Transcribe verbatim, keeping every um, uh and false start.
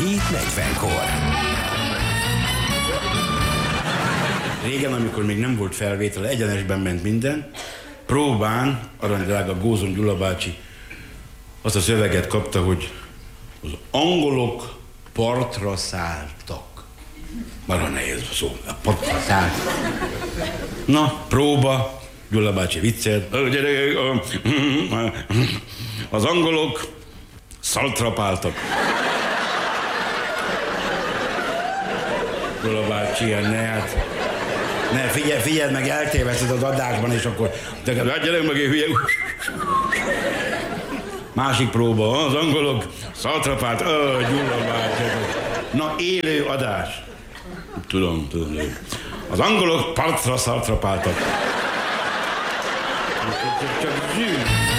hét negyvenkor. Régen, amikor még nem volt felvétel, egyenesben ment minden, próbán, aranydrága Gózon Gyula bácsi azt a szöveget kapta, hogy az angolok partra szálltak. Marha nehéz a szó, a partra szálltak. Na, próba, Gyula bácsi viccelt. Az angolok szaltrapáltak. Gyula bácsi, ne hát... Ne, figyelj, figyelj meg, eltéveszted az adásban, és akkor... Hát gyere meg, hülye... Másik próba, az angolok szaltrapált... Ó, Gyula bácsi. Na, élő adás. Tudom, tudom. Az angolok partra szaltrapáltak. Csak zsűr.